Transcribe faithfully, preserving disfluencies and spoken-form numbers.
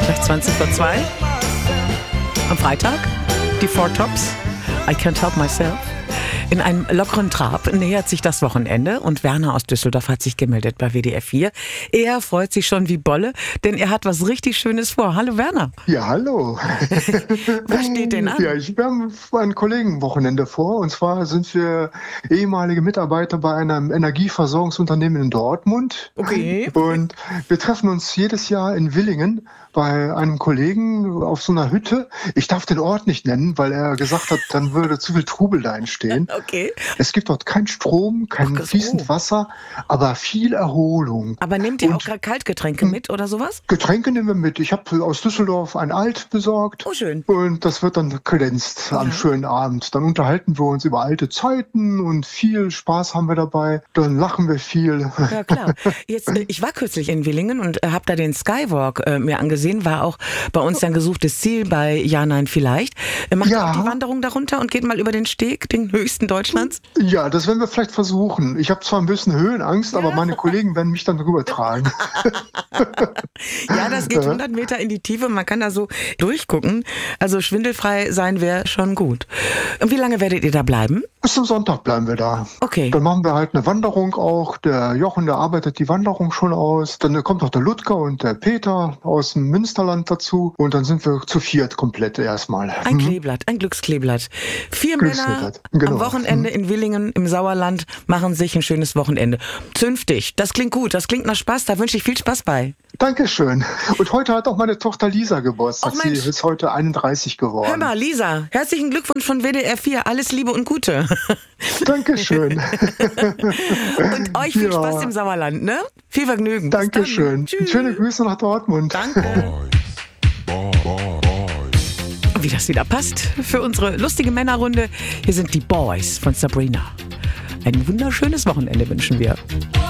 Gleich zwanzig vor zwei. Am Freitag die Four Tops. I Can't Help Myself. In einem lockeren Trab nähert sich das Wochenende und Werner aus Düsseldorf hat sich gemeldet bei W D R vier. Er freut sich schon wie Bolle, denn er hat was richtig Schönes vor. Hallo Werner. Ja, hallo. Was steht denn an? Ja, ich, wir haben ein Kollegenwochenende vor. Und zwar sind wir ehemalige Mitarbeiter bei einem Energieversorgungsunternehmen in Dortmund. Okay. Und wir treffen uns jedes Jahr in Willingen bei einem Kollegen auf so einer Hütte. Ich darf den Ort nicht nennen, weil er gesagt hat, dann würde zu viel Trubel da entstehen. Okay. Es gibt dort keinen Strom, kein Ach, fließend oh. Wasser, aber viel Erholung. Aber nehmt ihr Und auch Kaltgetränke mit oder sowas? Getränke nehmen wir mit. Ich habe aus Düsseldorf ein Alt besorgt. Oh, schön. Und das wird dann kredenzt am Ja. schönen Abend. Dann unterhalten wir uns über alte Zeiten und viel Spaß haben wir dabei. Dann lachen wir viel. Ja, klar. Jetzt, äh, ich war kürzlich in Willingen und äh, habe da den Skywalk äh, mir angesehen. War auch bei uns ein gesuchtes Ziel bei Ja, Nein, Vielleicht. Äh, macht Ja. ihr auch die Wanderung darunter und geht mal über den Steg, den höchsten Deutschlands? Ja, das werden wir vielleicht versuchen. Ich habe zwar ein bisschen Höhenangst, aber meine Kollegen werden mich dann drüber tragen. Ja, das geht hundert Meter in die Tiefe. Man kann da so durchgucken. Also schwindelfrei sein wäre schon gut. Und wie lange werdet ihr da bleiben? Bis zum Sonntag bleiben wir da. Okay. Dann machen wir halt eine Wanderung auch. Der Jochen, der arbeitet die Wanderung schon aus. Dann kommt noch der Ludger und der Peter aus dem Münsterland dazu. Und dann sind wir zu viert komplett erstmal. Ein Kleeblatt, ein Glückskleeblatt. Vier Männer Glückskleeblatt, genau. am Wochenende in Willingen im Sauerland machen sich ein schönes Wochenende. Zünftig, das klingt gut, das klingt nach Spaß, da wünsche ich viel Spaß bei. Dankeschön. Und heute hat auch meine Tochter Lisa Geburtstag. Ach, Sie Mensch. ist heute einunddreißig geworden. Hör mal, Lisa, herzlichen Glückwunsch von W D R vier, alles Liebe und Gute. Dankeschön. Und euch viel Ja. Spaß im Sauerland, ne? Viel Vergnügen. Bis dann. Dankeschön. Tschüss. Schöne Grüße nach Dortmund. Danke. Und wie das wieder passt für unsere lustige Männerrunde, hier sind die Boys von Sabrina. Ein wunderschönes Wochenende wünschen wir.